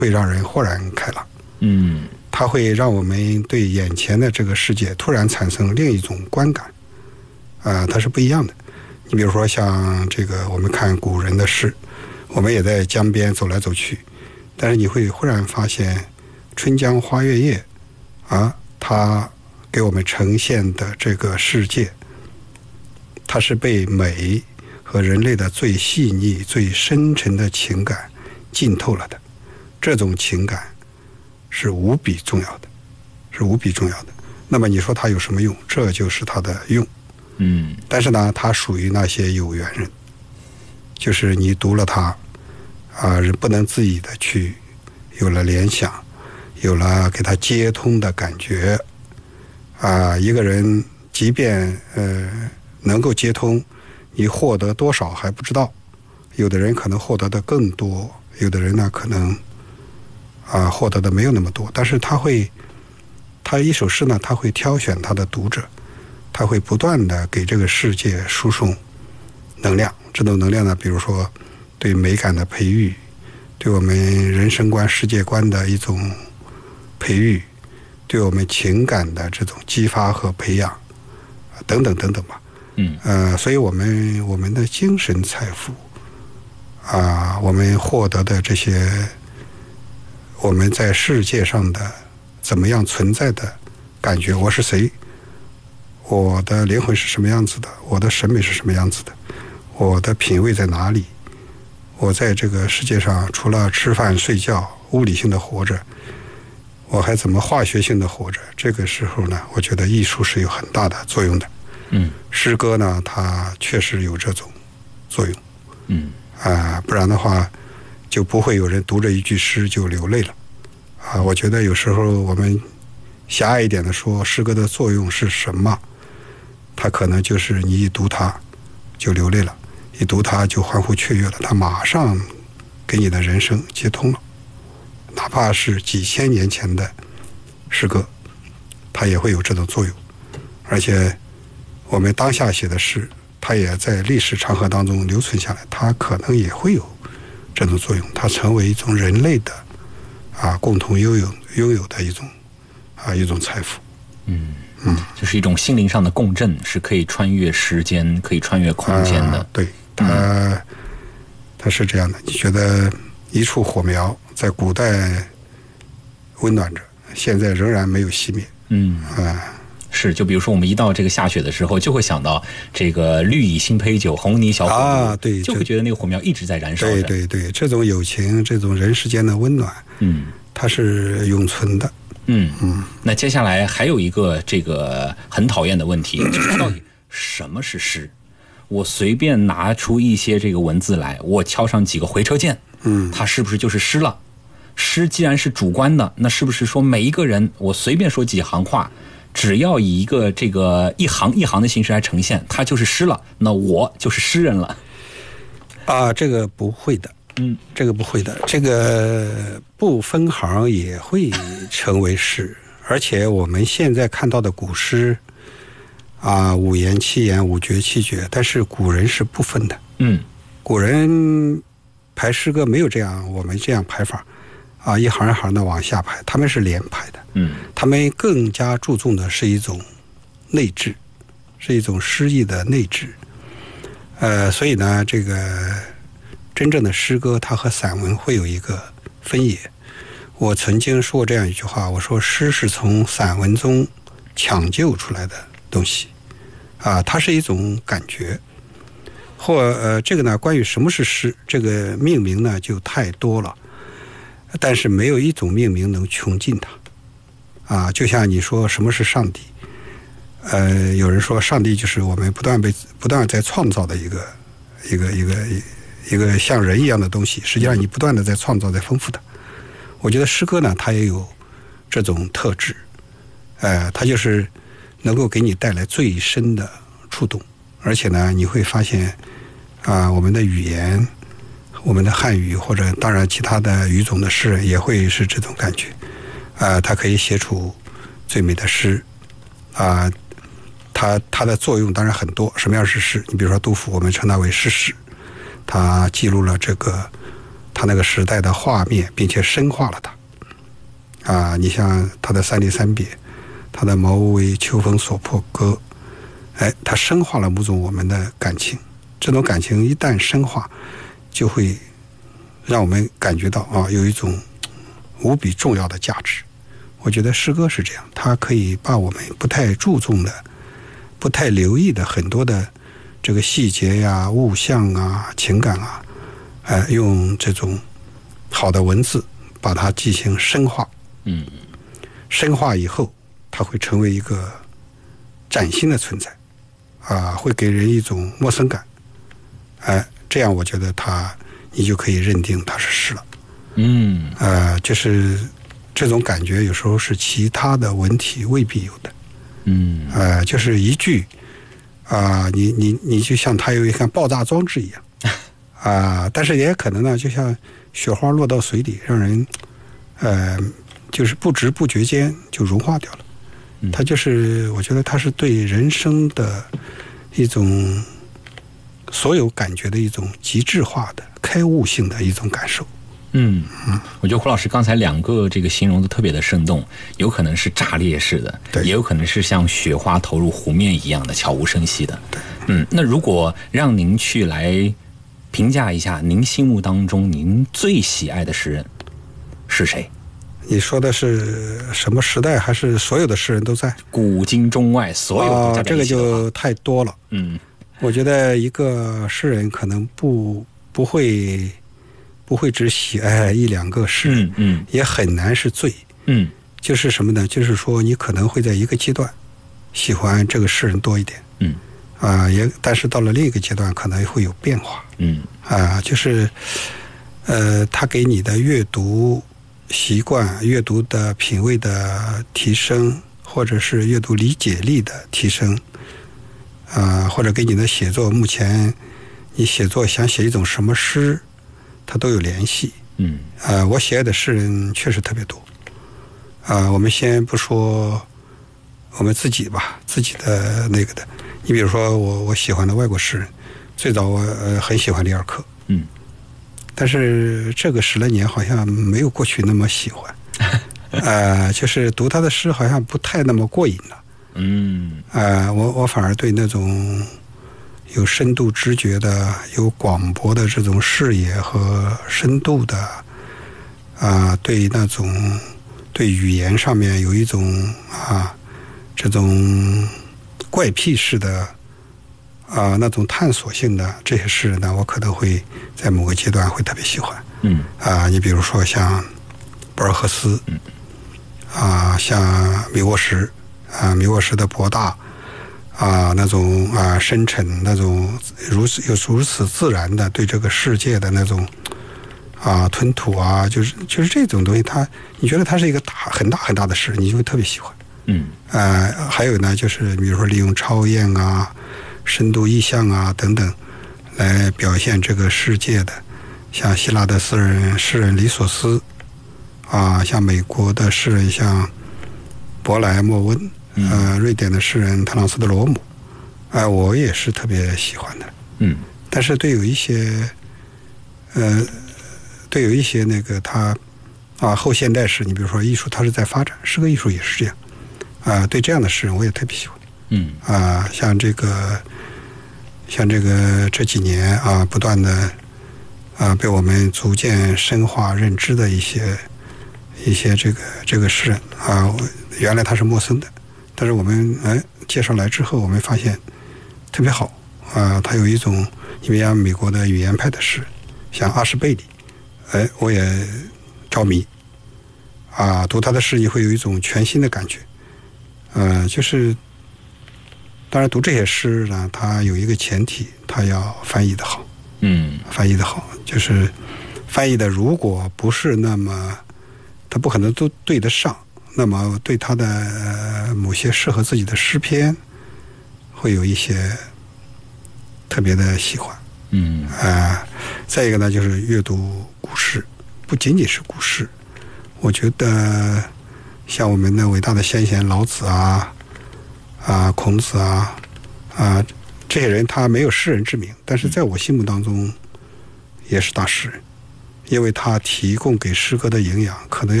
会让人豁然开朗。它会让我们对眼前的这个世界突然产生另一种观感，它是不一样的。你比如说像这个，我们看古人的诗，我们也在江边走来走去，但是你会忽然发现春江花月夜它给我们呈现的这个世界，它是被美和人类的最细腻最深沉的情感浸透了的。这种情感是无比重要的，是无比重要的。那么你说它有什么用？这就是它的用。但是呢，它属于那些有缘人，就是你读了它人不能自己的去有了联想，有了给它接通的感觉一个人即便能够接通，你获得多少还不知道。有的人可能获得的更多，有的人呢可能获得的没有那么多。但是他一首诗呢，他会挑选他的读者，他会不断的给这个世界输送能量。这种能量呢，比如说对美感的培育，对我们人生观世界观的一种培育，对我们情感的这种激发和培养等等等等吧。所以我们的精神财富我们获得的这些我们在世界上的怎么样存在的感觉，我是谁，我的灵魂是什么样子的，我的审美是什么样子的，我的品味在哪里，我在这个世界上除了吃饭睡觉物理性的活着，我还怎么化学性的活着。这个时候呢，我觉得艺术是有很大的作用的。诗歌呢，它确实有这种作用。不然的话就不会有人读着一句诗就流泪了。我觉得有时候我们狭隘一点的说，诗歌的作用是什么？它可能就是你一读它就流泪了，一读它就欢呼雀跃了，它马上给你的人生接通了。哪怕是几千年前的诗歌，它也会有这种作用。而且我们当下写的诗，它也在历史长河当中留存下来，它可能也会有这种作用，它成为一种人类的共同拥有的一种财富。 就是一种心灵上的共振，是可以穿越时间，可以穿越空间的。 对，它是这样的。你觉得一处火苗在古代温暖着，现在仍然没有熄灭。 是，就比如说我们一到这个下雪的时候，就会想到这个绿蚁新醅酒，红泥小火炉对， 就会觉得那个火苗一直在燃烧着。 对，这种友情，这种人世间的温暖，它是永存的。 那接下来还有一个这个很讨厌的问题，就是到底什么是诗？我随便拿出一些这个文字来，我敲上几个回车键，它是不是就是诗了？诗既然是主观的，那是不是说每一个人我随便说几行话，只要以一个这个一行一行的形式来呈现，它就是诗了，那我就是诗人了？ 这个不会的。这个不会的，这个不分行也会成为诗。而且我们现在看到的古诗五言七言五绝七绝，但是古人是不分的。古人排诗歌没有这样我们这样排法一行一行的往下排，他们是连排的。他们更加注重的是一种内置，是一种诗意的内置。所以呢，这个真正的诗歌它和散文会有一个分野。我曾经说过这样一句话，我说诗是从散文中抢救出来的东西它是一种感觉。这个呢，关于什么是诗，这个命名呢就太多了，但是没有一种命名能穷尽它就像你说什么是上帝，有人说上帝就是我们不断在创造的一个像人一样的东西，实际上你不断的在创造，在丰富的。我觉得诗歌呢，它也有这种特质，它就是能够给你带来最深的触动。而且呢，你会发现我们的语言，我们的汉语，或者当然其他的语种的诗人也会是这种感觉。它可以写出最美的诗它的作用当然很多。什么样是诗？你比如说杜甫，我们称它为诗史，他记录了这个他那个时代的画面，并且深化了它。你像他的《三吏三别》，他的《茅屋为秋风所破歌》，他深化了某种我们的感情。这种感情一旦深化，就会让我们感觉到有一种无比重要的价值。我觉得诗歌是这样，它可以把我们不太注重的、不太留意的很多的这个细节呀、物象啊、情感啊，用这种好的文字把它进行深化。深化以后，它会成为一个崭新的存在，会给人一种陌生感。这样我觉得你就可以认定它是诗了。就是这种感觉有时候是其他的文体未必有的。就是一句你就像它有一个爆炸装置一样。但是也可能呢，就像雪花落到水里，让人就是不知不觉间就融化掉了。它就是我觉得它是对人生的一种所有感觉的一种极致化的开悟性的一种感受。 我觉得胡老师刚才两个这个形容的特别的生动，有可能是炸裂式的，也有可能是像雪花投入湖面一样的悄无声息的。那如果让您去来评价一下您心目当中您最喜爱的诗人是谁？ 你说的是什么时代，还是所有的诗人都在？ 古今中外所有都加在一起的话。 这个就太多了。我觉得一个诗人可能不会只喜爱一两个诗人，也很难是最。就是什么呢？就是说你可能会在一个阶段喜欢这个诗人多一点。但是到了另一个阶段可能会有变化。就是他给你的阅读习惯、阅读的品味的提升，或者是阅读理解力的提升，或者跟你的写作，目前你写作想写一种什么诗，它都有联系。我喜爱的诗人确实特别多。我们先不说我们自己吧，自己的那个的。你比如说我喜欢的外国诗人，最早我很喜欢里尔克。但是这个10来年好像没有过去那么喜欢。就是读他的诗好像不太那么过瘾了。我反而对那种有深度知觉的、有广博的这种视野和深度的，对那种对语言上面有一种这种怪癖式的那种探索性的这些诗人呢，我可能会在某个阶段会特别喜欢。你比如说像博尔赫斯，像米沃什的博大，那种深沉，那种如此自然的对这个世界的那种吞吐就是这种东西，你觉得它是一个很大很大的事，你就会特别喜欢。还有呢，就是比如说利用超验深度意象等等来表现这个世界的，像希腊的诗人李索斯，像美国的诗人像伯莱莫温，瑞典的诗人特朗斯德罗姆，我也是特别喜欢的。但是对有一些那个他后现代诗，你比如说艺术它是在发展，诗歌艺术也是这样。对这样的诗人我也特别喜欢。像这个这几年不断的被我们逐渐深化认知的一些这个诗人原来他是陌生的，但是我们介绍来之后，我们发现特别好。他有一种因为美国的语言派的诗，像阿什贝里，我也着迷。读他的诗你会有一种全新的感觉。就是当然读这些诗呢，它有一个前提，它要翻译的好。翻译的好，就是翻译的如果不是那么，它不可能都对得上，那么对他的某些适合自己的诗篇会有一些特别的喜欢。再一个呢，就是阅读古诗，不仅仅是古诗，我觉得像我们的伟大的先贤老子孔子这些人他没有诗人之名，但是在我心目当中也是大诗人， 因为它提供给诗歌的营养可能